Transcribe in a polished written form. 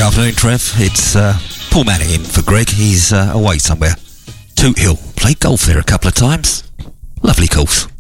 afternoon, Trev. It's Paul Manning in for Greg. He's away somewhere. Toot Hill. Played golf there a couple of times. Lovely course.